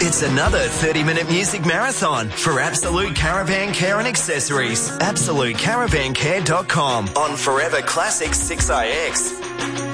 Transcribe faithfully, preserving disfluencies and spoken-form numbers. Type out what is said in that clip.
It's another thirty-minute music marathon for Absolute Caravan Care and Accessories. absolute caravan care dot com on Forever Classic six I X.